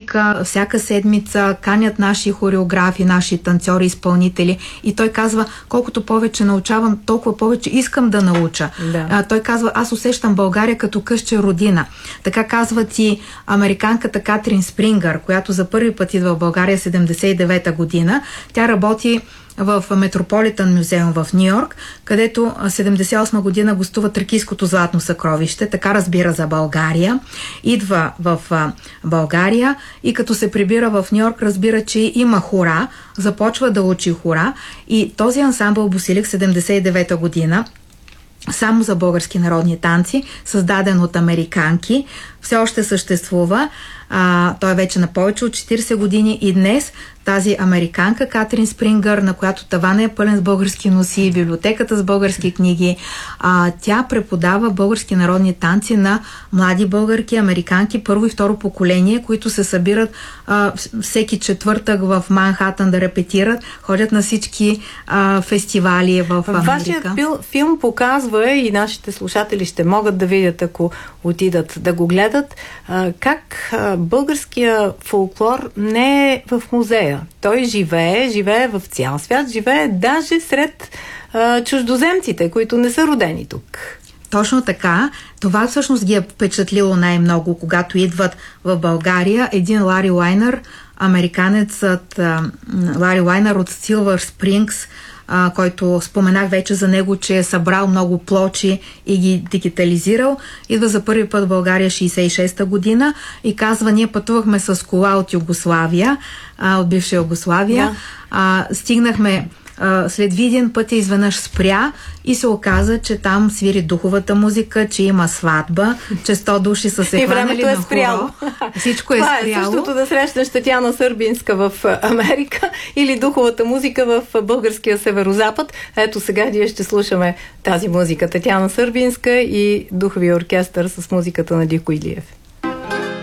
Америка всяка седмица канят наши хореографи, наши танцори, изпълнители и той казва, колкото повече научавам, толкова повече искам да науча. Да. Той казва, аз усещам България като къща родина. Така казват и американката Катрин Спрингър, която за първи път идва в България 79-та година. Тя работи в Метрополитън музеум в Нью-Йорк, където 78 година гостува Тракийското златно съкровище, така разбира за България. Идва в България и като се прибира в Нью-Йорк, разбира, че има хора, започва да учи хора и този ансамбъл Босилик 79-та година само за български народни танци, създаден от американки, все още съществува. Той е вече на повече от 40 години и днес тази американка Катрин Спрингър, на която тавана е пълен с български носи, библиотеката с български книги, тя преподава български народни танци на млади българки, американки, първо и второ поколение, които се събират всеки четвъртък в Манхатън да репетират, ходят на всички фестивали в Америка. Вашият филм показва и нашите слушатели ще могат да видят, ако отидат да го гледат, как българския фолклор не е в музея. Той живее в цял свят, живее даже сред чуждоземците, които не са родени тук. Точно така. Това всъщност ги е впечатлило най-много, когато идват в България. Един Лари Лайнер, американецът Лари Лайнер от Силвър Спрингс, който споменах вече за него, че е събрал много плочи и ги дигитализирал. Идва за първи път в България 66-та година и казва, ние пътувахме с кола от Югославия, от бивша Югославия. Да. Стигнахме след Видин, пътя изведнъж спря и се оказа, че там свири духовата музика, че има сватба, че 100 души са се хванали на хоро. Всичко е спряло. Това е същото да срещнеш Татяна Сърбинска в Америка или духовата музика в българския северозапад. Ето сега ние ще слушаме тази музика. Татяна Сърбинска и духовия оркестър с музиката на Дико Илиев.